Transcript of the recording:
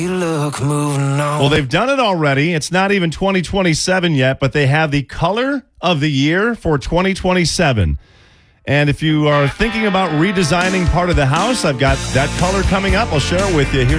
Look, moving on. Well, they've done it already. It's not even 2027 yet, but they have the color of the year for 2027. And if you are thinking about redesigning part of the house, I've got that color coming up. I'll share it with you here.